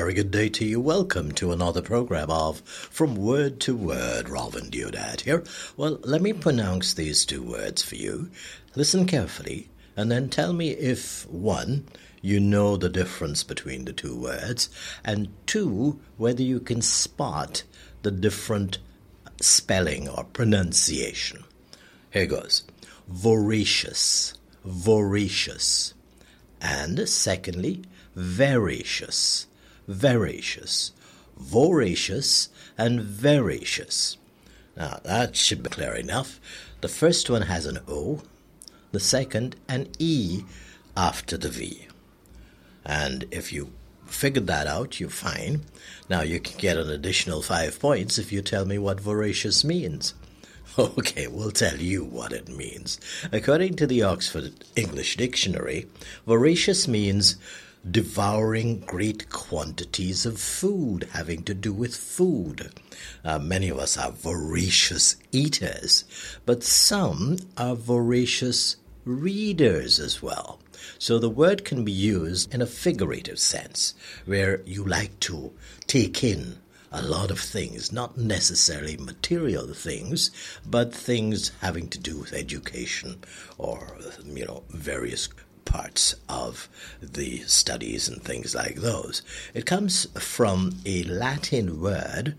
very good day to you. Welcome to another program of From Word to Word. Robin Deodat here. Well, let me pronounce these two words for you. Listen carefully and then tell me if, one, you know the difference between the two words, and two, whether you can spot the different spelling or pronunciation. Here goes. Voracious, voracious. And secondly, veracious, veracious, voracious and veracious. Now that should be clear enough. The first one has an O, the second an E after the V. And if you figured that out, you're fine. Now you can get an additional 5 points if you tell me what voracious means. Okay, we'll tell you what it means. According to the Oxford English Dictionary, voracious means devouring great quantities of food, having to do with food. Many of us are voracious eaters, but some are voracious readers as well. So the word can be used in a figurative sense, where you like to take in a lot of things, not necessarily material things, but things having to do with education or, various parts of the studies and things like those. It comes from a Latin word,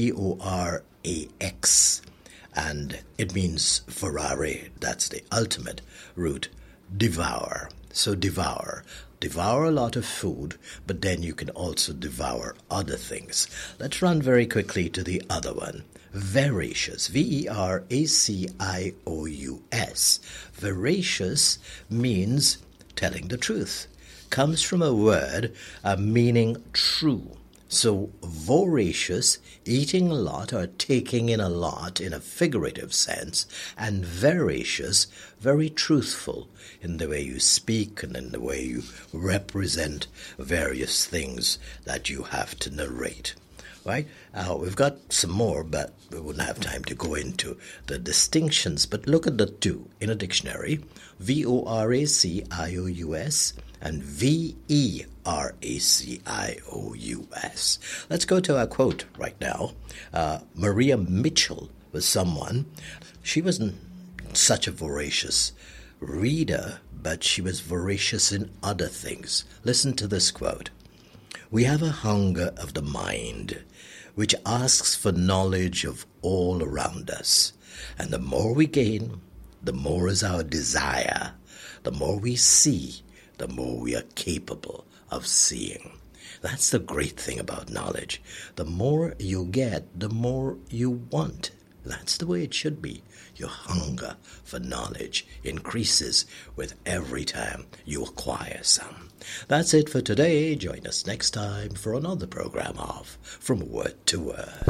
vorax, and it means vorare, that's the ultimate root, devour. So devour a lot of food, but then you can also devour other things. Let's run very quickly to the other one. Veracious, veracious. Veracious means telling the truth. Comes from a word meaning true. So voracious, eating a lot or taking in a lot in a figurative sense, and veracious, very truthful in the way you speak and in the way you represent various things that you have to narrate. Right? We've got some more, but we wouldn't have time to go into the distinctions. But look at the two in a dictionary, voracious and veracious. Let's go to our quote right now. Maria Mitchell was someone. She wasn't such a voracious reader, but she was voracious in other things. Listen to this quote. We have a hunger of the mind, which asks for knowledge of all around us. And the more we gain, the more is our desire. The more we see, the more we are capable of seeing. That's the great thing about knowledge. The more you get, the more you want. That's the way it should be. Your hunger for knowledge increases with every time you acquire some. That's it for today. Join us next time for another program of From Word to Word.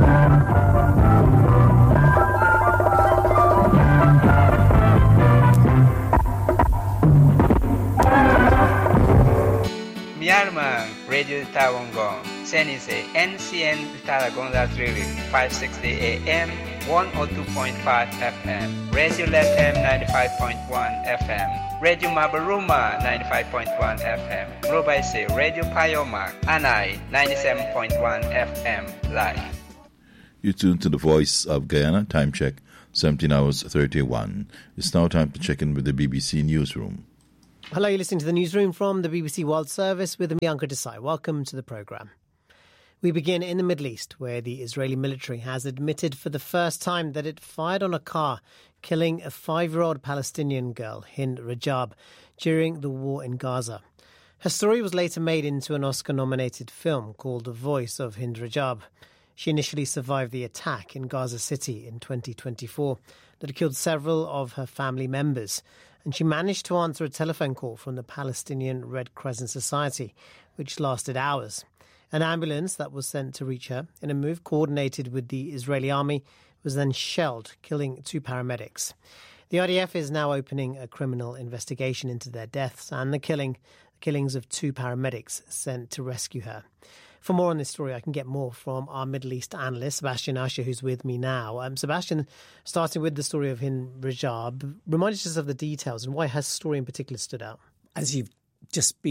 Myanmar Radio Tawangong, Senise NCN Taragonga Trilling, 560 AM, 102.5 FM, Radio Lethem 95.1 FM, Radio Mabaruma 95.1 FM, Robaise Radio Payomak, Anai 97.1 FM, live. You tune to the Voice of Guyana, time check, 17 hours 31. It's now time to check in with the BBC Newsroom. Hello, you're listening to the newsroom from the BBC World Service with me, Ankur Desai. Welcome to the programme. We begin in the Middle East, where the Israeli military has admitted for the first time that it fired on a car, killing a 5-year-old Palestinian girl, Hind Rajab, during the war in Gaza. Her story was later made into an Oscar-nominated film called The Voice of Hind Rajab. She initially survived the attack in Gaza City in 2024 that had killed several of her family members, and she managed to answer a telephone call from the Palestinian Red Crescent Society, which lasted hours. An ambulance that was sent to reach her, in a move coordinated with the Israeli army, was then shelled, killing 2 paramedics. The IDF is now opening a criminal investigation into their deaths and the killings of 2 paramedics sent to rescue her. For more on this story, I can get more from our Middle East analyst, Sebastian Asher, who's with me now. Sebastian, starting with the story of Hind Rajab, remind us of the details and why her story in particular stood out. As you've just been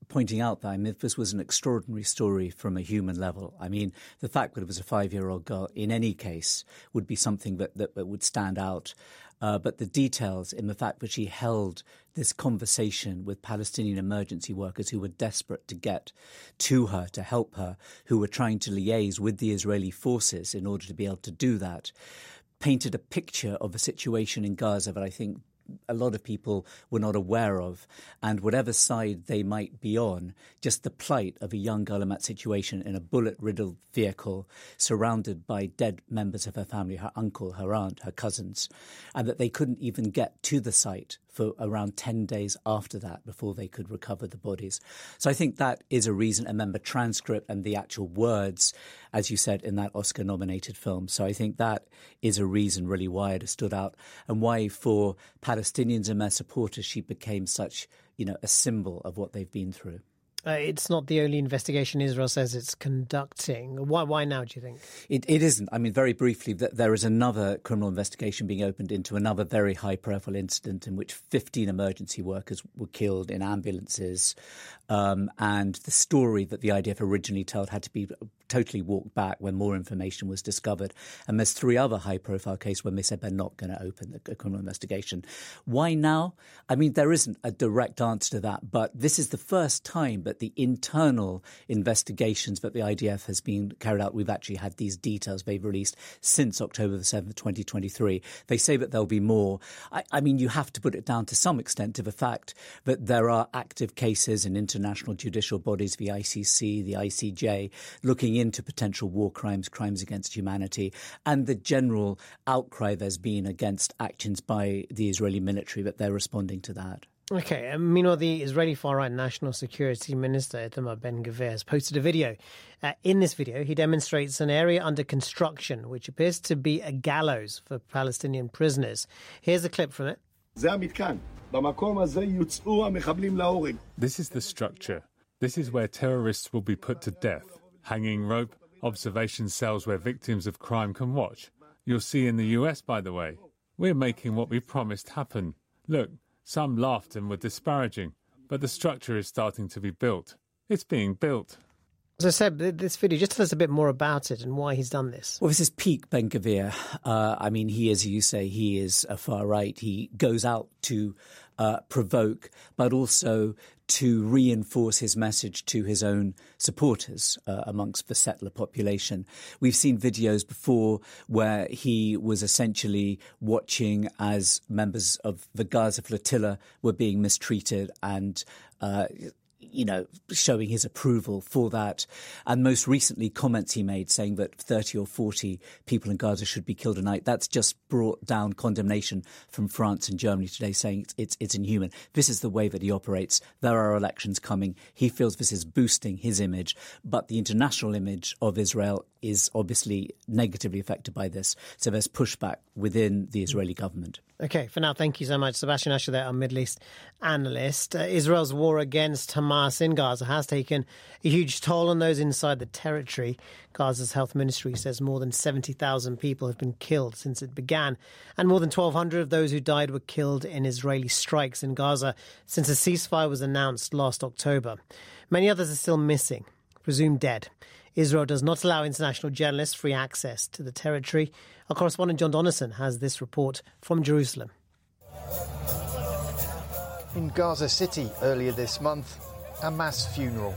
pointing out that, I mean, this was an extraordinary story from a human level. I mean, the fact that it was a 5-year-old girl, in any case, would be something that would stand out. But the details in the fact that she held this conversation with Palestinian emergency workers who were desperate to get to her, to help her, who were trying to liaise with the Israeli forces in order to be able to do that, painted a picture of a situation in Gaza that I think a lot of people were not aware of. And whatever side they might be on, just the plight of a young girl in that situation in a bullet-riddled vehicle, surrounded by dead members of her family, her uncle, her aunt, her cousins, and that they couldn't even get to the site for around 10 days after that before they could recover the bodies. So I think that is a reason, and then the transcript and the actual words, as you said, in that Oscar-nominated film. So I think that is a reason really why it has stood out and why for Palestinians and their supporters she became such, a symbol of what they've been through. It's not the only investigation Israel says it's conducting. Why now, do you think? It isn't. I mean, very briefly, there is another criminal investigation being opened into another very high-profile incident in which 15 emergency workers were killed in ambulances. And the story that the IDF originally told had to be totally walked back when more information was discovered. And there's 3 other high-profile cases when they said they're not going to open the criminal investigation. Why now? I mean, there isn't a direct answer to that, but this is the first time that the internal investigations that the IDF has been carried out, we've actually had these details they've released since October the 7th, 2023. They say that there'll be more. I mean, you have to put it down to some extent to the fact that there are active cases in international judicial bodies, the ICC, the ICJ, looking into potential war crimes, crimes against humanity, and the general outcry there's been against actions by the Israeli military, that they're responding to that. Okay, meanwhile, the Israeli far-right National Security Minister Itamar Ben-Gvir has posted a video. In this video, he demonstrates an area under construction, which appears to be a gallows for Palestinian prisoners. Here's a clip from it. This is the structure. This is where terrorists will be put to death. Hanging rope, observation cells where victims of crime can watch. You'll see in the US, by the way. We're making what we promised happen. Look, some laughed and were disparaging, but the structure is starting to be built. It's being built. So, Seb, this video, just tell us a bit more about it and why he's done this. Well, this is peak Ben-Gvir. I mean, he is, as you say, he is a far right. He goes out to provoke, but also to reinforce his message to his own supporters amongst the settler population. We've seen videos before where he was essentially watching as members of the Gaza flotilla were being mistreated and showing his approval for that. And most recently, comments he made saying that 30 or 40 people in Gaza should be killed a night. That's just brought down condemnation from France and Germany today, saying it's inhuman. This is the way that he operates. There are elections coming. He feels this is boosting his image. But the international image of Israel is obviously negatively affected by this. So there's pushback within the Israeli government. Okay, for now, thank you so much. Sebastian Asher there, our Middle East analyst. Israel's war against Hamas in Gaza has taken a huge toll on those inside the territory. Gaza's health ministry says more than 70,000 people have been killed since it began, and more than 1,200 of those who died were killed in Israeli strikes in Gaza since a ceasefire was announced last October. Many others are still missing, presumed dead. Israel does not allow international journalists free access to the territory. Our correspondent John Donnison has this report from Jerusalem. In Gaza City earlier this month, a mass funeral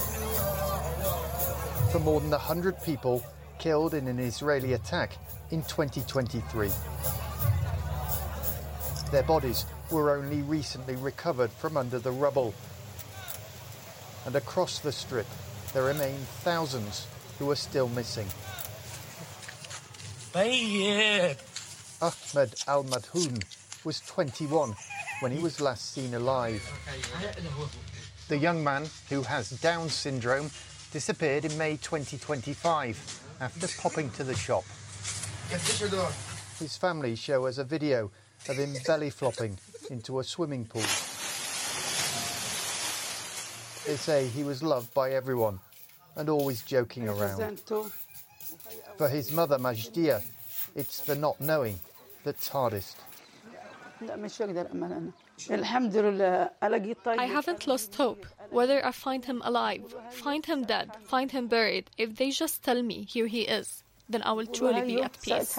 for more than 100 people killed in an Israeli attack in 2023. Their bodies were only recently recovered from under the rubble. And across the strip, there remain thousands who are still missing. Ahmed Al-Madhoun was 21 when he was last seen alive. The young man, who has Down syndrome, disappeared in May 2025 after popping to the shop. His family show us a video of him belly flopping into a swimming pool. They say he was loved by everyone and always joking around. For his mother, Majdia, it's the not knowing that's hardest. I haven't lost hope. Whether I find him alive, find him dead, find him buried, if they just tell me here he is, then I will truly be at peace.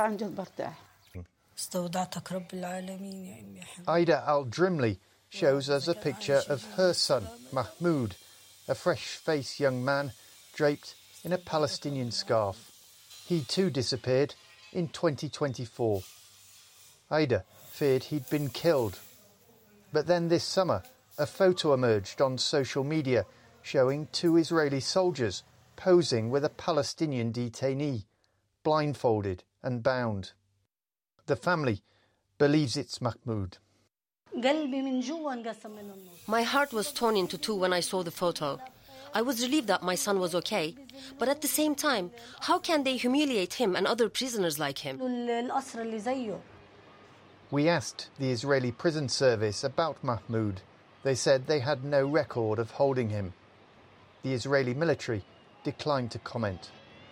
Ida Al-Drimli shows us a picture of her son, Mahmoud, a fresh-faced young man draped in a Palestinian scarf. He too disappeared in 2024. Ida feared he'd been killed. But then this summer, a photo emerged on social media showing 2 Israeli soldiers posing with a Palestinian detainee, blindfolded and bound. The family believes it's Mahmoud. My heart was torn into 2 when I saw the photo. I was relieved that my son was okay, but at the same time, how can they humiliate him and other prisoners like him? We asked the Israeli prison service about Mahmoud. They said they had no record of holding him. The Israeli military declined to comment.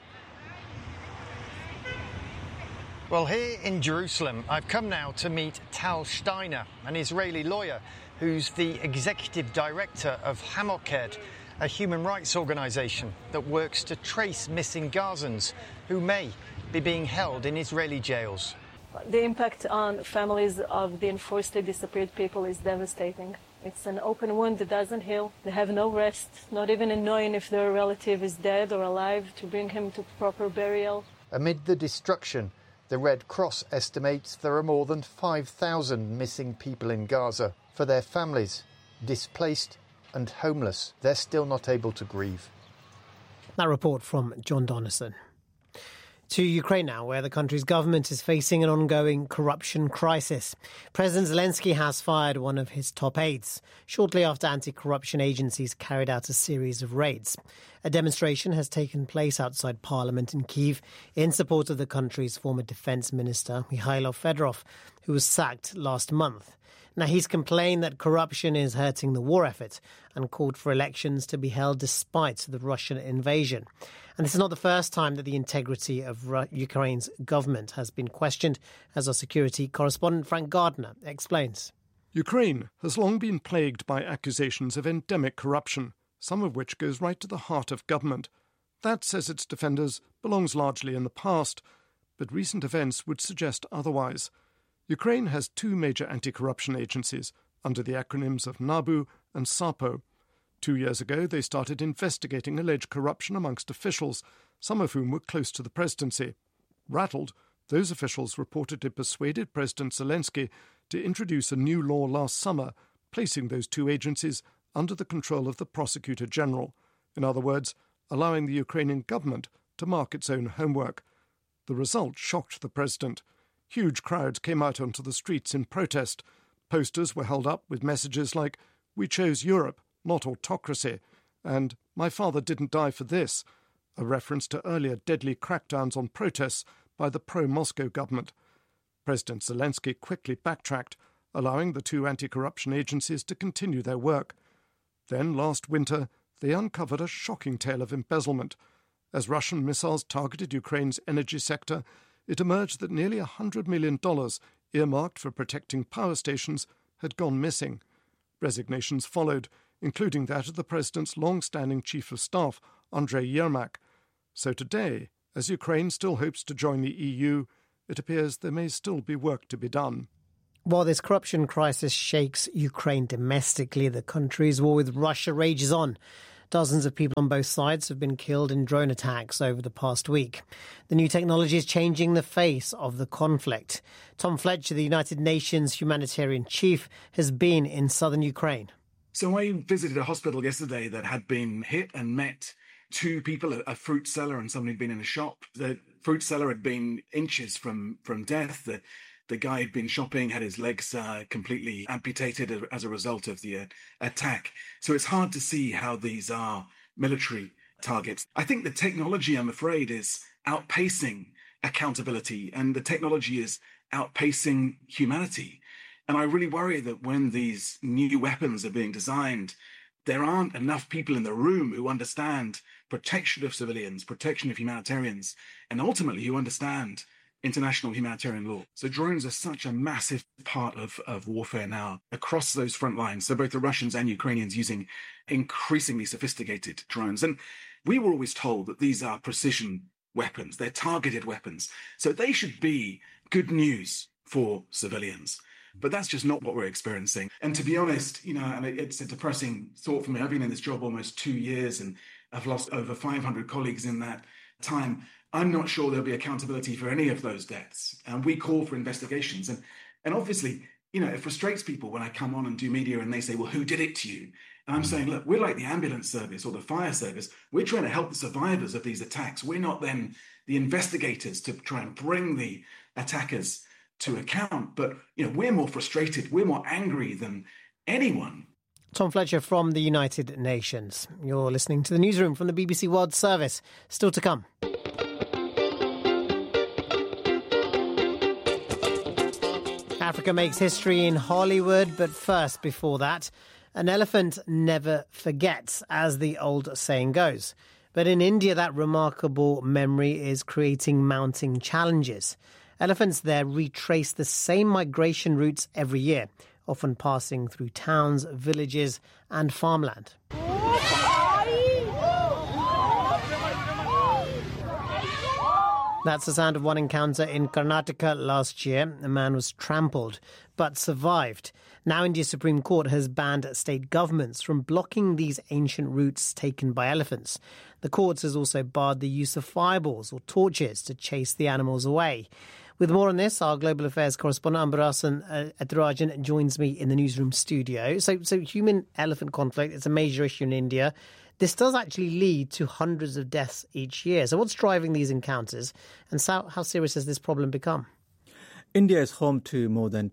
Well, here in Jerusalem, I've come now to meet Tal Steiner, an Israeli lawyer who's the executive director of Hamoked, a human rights organisation that works to trace missing Gazans who may be being held in Israeli jails. The impact on families of the unforcibly disappeared people is devastating. It's an open wound that doesn't heal. They have no rest, not even in knowing if their relative is dead or alive, to bring him to proper burial. Amid the destruction, the Red Cross estimates there are more than 5,000 missing people in Gaza. For their families, displaced and homeless, they're still not able to grieve. That report from John Donnison. To Ukraine now, where the country's government is facing an ongoing corruption crisis. President Zelensky has fired one of his top aides shortly after anti-corruption agencies carried out a series of raids. A demonstration has taken place outside Parliament in Kyiv in support of the country's former defence minister, Mikhailo Fedorov, who was sacked last month. Now, he's complained that corruption is hurting the war effort and called for elections to be held despite the Russian invasion. And this is not the first time that the integrity of Ukraine's government has been questioned, as our security correspondent Frank Gardner explains. Ukraine has long been plagued by accusations of endemic corruption, some of which goes right to the heart of government. That, says its defenders, belongs largely in the past, but recent events would suggest otherwise. Ukraine has 2 major anti-corruption agencies under the acronyms of NABU and SAPO. 2 years ago, they started investigating alleged corruption amongst officials, some of whom were close to the presidency. Rattled, those officials reportedly persuaded President Zelensky to introduce a new law last summer, placing those 2 agencies under the control of the Prosecutor General. In other words, allowing the Ukrainian government to mark its own homework. The result shocked the president. Huge crowds came out onto the streets in protest. Posters were held up with messages like, "We chose Europe, not autocracy," and "My father didn't die for this," a reference to earlier deadly crackdowns on protests by the pro-Moscow government. President Zelensky quickly backtracked, allowing the 2 anti-corruption agencies to continue their work. Then, last winter, they uncovered a shocking tale of embezzlement. As Russian missiles targeted Ukraine's energy sector, it emerged that nearly $100 million earmarked for protecting power stations had gone missing. Resignations followed, including that of the president's long-standing chief of staff, Andrei Yermak. So today, as Ukraine still hopes to join the EU, it appears there may still be work to be done. While this corruption crisis shakes Ukraine domestically, the country's war with Russia rages on. Dozens of people on both sides have been killed in drone attacks over the past week. The new technology is changing the face of the conflict. Tom Fletcher, the United Nations humanitarian chief, has been in southern Ukraine. So I visited a hospital yesterday that had been hit and met 2 people, a fruit seller and somebody who'd been in a shop. The fruit seller had been inches from death. The guy had been shopping, had his legs completely amputated as a result of the attack. So it's hard to see how these are military targets. I think the technology, I'm afraid, is outpacing accountability, and the technology is outpacing humanity. And I really worry that when these new weapons are being designed, there aren't enough people in the room who understand protection of civilians, protection of humanitarians, and ultimately who understand international humanitarian law. So drones are such a massive part of warfare now across those front lines. So both the Russians and Ukrainians using increasingly sophisticated drones. And we were always told that these are precision weapons. They're targeted weapons. So they should be good news for civilians. But that's just not what we're experiencing. And to be honest, and it's a depressing thought for me. I've been in this job almost 2 years and I've lost over 500 colleagues in that time. I'm not sure there'll be accountability for any of those deaths. And we call for investigations. And obviously, it frustrates people when I come on and do media and they say, well, who did it to you? And I'm saying, look, we're like the ambulance service or the fire service. We're trying to help the survivors of these attacks. We're not then the investigators to try and bring the attackers to account. But, we're more frustrated. We're more angry than anyone. Tom Fletcher from the United Nations. You're listening to the newsroom from the BBC World Service. Still to come. Africa makes history in Hollywood, but first, before that, an elephant never forgets, as the old saying goes. But in India, that remarkable memory is creating mounting challenges. Elephants there retrace the same migration routes every year, often passing through towns, villages and farmland. That's the sound of one encounter in Karnataka last year. A man was trampled but survived. Now India's Supreme Court has banned state governments from blocking these ancient routes taken by elephants. The court has also barred the use of fireballs or torches to chase the animals away. With more on this, our global affairs correspondent Ambarasan Ethirajan joins me in the newsroom studio. So human-elephant conflict, it's a major issue in India. This does actually lead to hundreds of deaths each year. So what's driving these encounters and how serious has this problem become? India is home to more than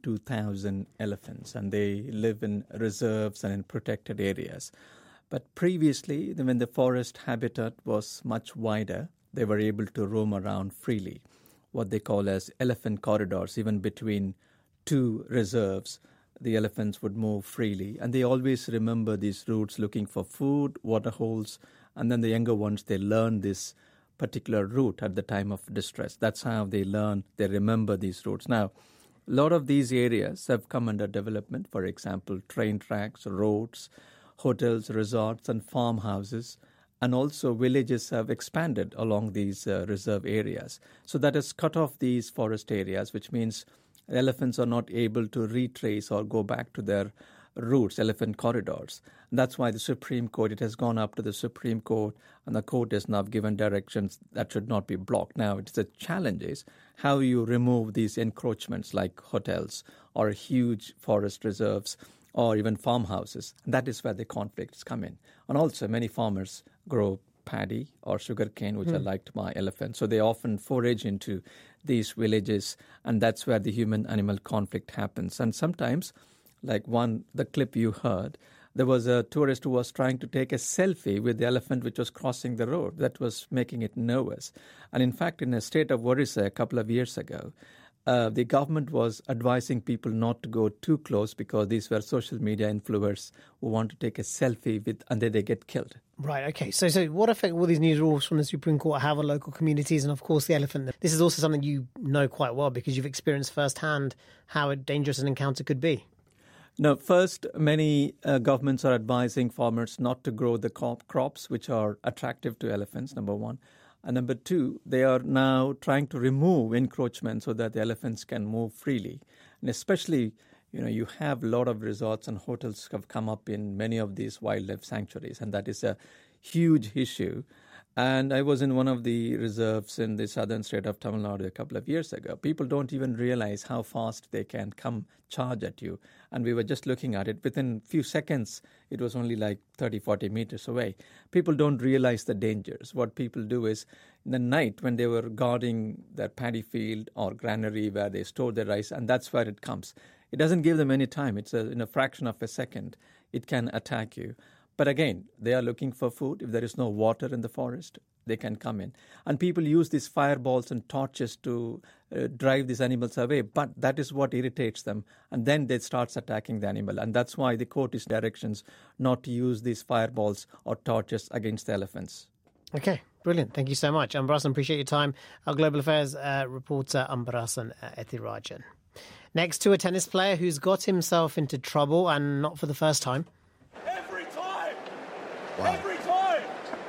22,000 elephants, and they live in reserves and in protected areas. But previously, when the forest habitat was much wider, they were able to roam around freely, what they call as elephant corridors, even between two reserves. The elephants would move freely, and they always remember these routes looking for food, water holes, and then the younger ones, they learn this particular route at the time of distress. That's how they remember these routes. Now, a lot of these areas have come under development, for example, train tracks, roads, hotels, resorts, and farmhouses, and also villages have expanded along these reserve areas. So that has cut off these forest areas, which means elephants are not able to retrace or go back to their routes, elephant corridors. And that's why the Supreme Court, it has gone up to the Supreme Court, and the court has now given directions that should not be blocked. Now, the challenge is how you remove these encroachments like hotels or huge forest reserves or even farmhouses. And that is where the conflicts come in. And also, many farmers grow paddy or sugarcane, which are liked by elephants. So they often forage into these villages, and that's where the human-animal conflict happens. And sometimes, like the clip you heard, there was a tourist who was trying to take a selfie with the elephant which was crossing the road. That was making it nervous. And in fact, in the state of Orissa a couple of years ago, the government was advising people not to go too close because these were social media influencers who want to take a selfie with, and then they get killed. Right, okay. So what effect will these new rules from the Supreme Court have on local communities and, of course, the elephant? This is also something you know quite well because you've experienced firsthand how dangerous an encounter could be. No, first, many governments are advising farmers not to grow the crops which are attractive to elephants, number one. And number two, they are now trying to remove encroachment so that the elephants can move freely. And especially, you have a lot of resorts and hotels have come up in many of these wildlife sanctuaries, and that is a huge issue. And I was in one of the reserves in the southern state of Tamil Nadu a couple of years ago. People don't even realize how fast they can come charge at you. And we were just looking at it. Within a few seconds, it was only like 30, 40 meters away. People don't realize the dangers. What people do is, in the night when they were guarding their paddy field or granary where they store their rice, and that's where it comes. It doesn't give them any time. It's in a fraction of a second. It can attack you. But again, they are looking for food. If there is no water in the forest, they can come in. And people use these fireballs and torches to drive these animals away. But that is what irritates them. And then they start attacking the animal. And that's why the court is directions not to use these fireballs or torches against the elephants. Okay, brilliant. Thank you so much. Ambarasan, appreciate your time. Our Global Affairs reporter, Ambarasan Ethirajan. Next to a tennis player who's got himself into trouble, and not for the first time. Every time! Wow. Every time!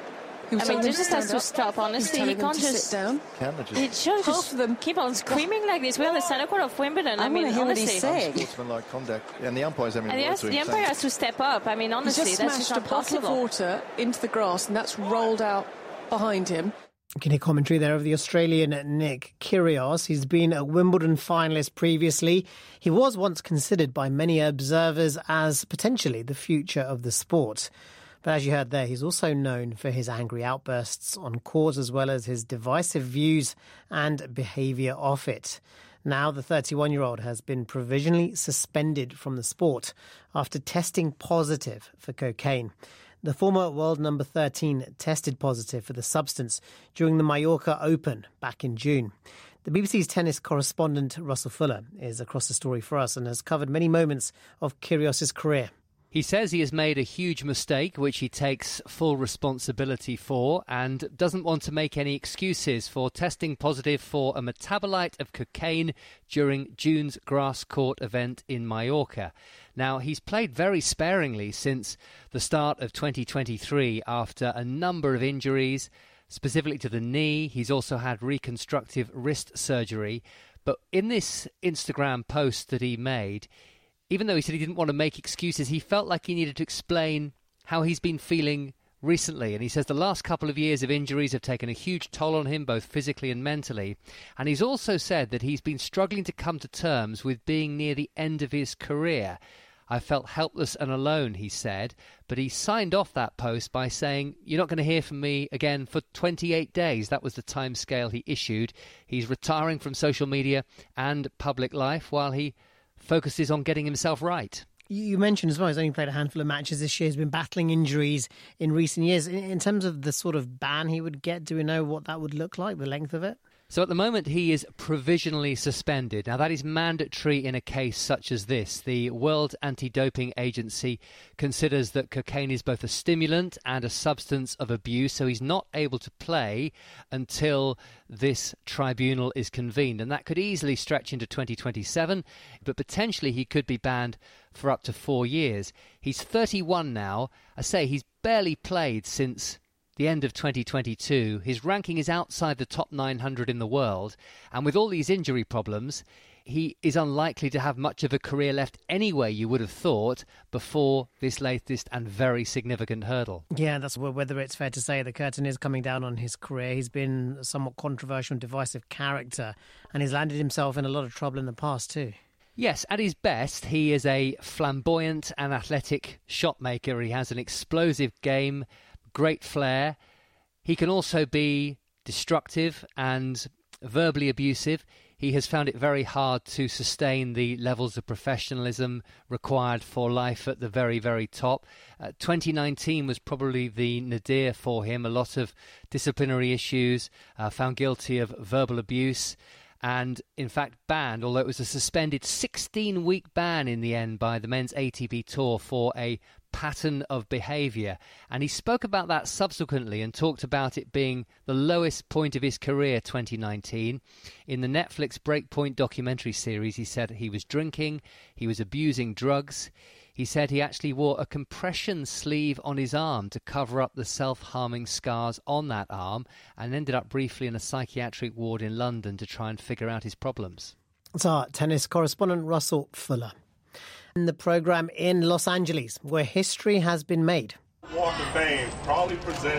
He just has to stop, honestly. He can't just sit down. It should both of them keep on screaming like this. We're on the center court of Wimbledon. I mean, honestly. What he's saying. Sportsmanlike conduct. And the umpire's having the umpire has to step up. I mean, honestly, that's just not possible. He just smashed a bottle of water into the grass, and that's rolled out behind him. You can hear commentary there of the Australian Nick Kyrgios. He's been a Wimbledon finalist previously. He was once considered by many observers as potentially the future of the sport. But as you heard there, he's also known for his angry outbursts on court as well as his divisive views and behaviour off it. Now the 31-year-old has been provisionally suspended from the sport after testing positive for cocaine. The former world number 13 tested positive for the substance during the Mallorca Open back in June. The BBC's tennis correspondent Russell Fuller is across the story for us and has covered many moments of Kyrgios' career. He says he has made a huge mistake, which he takes full responsibility for, and doesn't want to make any excuses for testing positive for a metabolite of cocaine during June's grass court event in Mallorca. Now, he's played very sparingly since the start of 2023 after a number of injuries, specifically to the knee. He's also had reconstructive wrist surgery. But in this Instagram post that he made, even though he said he didn't want to make excuses, he felt like he needed to explain how he's been feeling recently. And he says the last couple of years of injuries have taken a huge toll on him, both physically and mentally. And he's also said that he's been struggling to come to terms with being near the end of his career. I felt helpless and alone, he said, but he signed off that post by saying, "You're not going to hear from me again for 28 days. That was the time scale he issued. He's retiring from social media and public life while he focuses on getting himself right. You mentioned as well, he's only played a handful of matches this year. He's been battling injuries in recent years. In terms of the sort of ban he would get, do we know what that would look like, the length of it? So at the moment, he is provisionally suspended. Now, that is mandatory in a case such as this. The World Anti-Doping Agency considers that cocaine is both a stimulant and a substance of abuse, so he's not able to play until this tribunal is convened. And that could easily stretch into 2027, but potentially he could be banned for up to 4 years. He's 31 now. I say he's barely played since the end of 2022. His ranking is outside the top 900 in the world, and with all these injury problems, he is unlikely to have much of a career left anyway, you would have thought, before this latest and very significant hurdle. Yeah, that's whether it's fair to say the curtain is coming down on his career. He's been a somewhat controversial and divisive character, and he's landed himself in a lot of trouble in the past too. Yes, at his best, he is a flamboyant and athletic shot maker. He has an explosive game, great flair. He can also be destructive and verbally abusive. He has found it very hard to sustain the levels of professionalism required for life at the very, very top. 2019 was probably the nadir for him. A lot of disciplinary issues, found guilty of verbal abuse, and in fact banned, although it was a suspended 16-week ban in the end by the men's ATP Tour for a pattern of behaviour. And he spoke about that subsequently and talked about it being the lowest point of his career, 2019. In the Netflix Breakpoint documentary series, he said he was drinking, he was abusing drugs. He said he actually wore a compression sleeve on his arm to cover up the self-harming scars on that arm, and ended up briefly in a psychiatric ward in London to try and figure out his problems. It's our tennis correspondent Russell Fuller. In the programme in Los Angeles, where history has been made. Walk of Fame proudly presents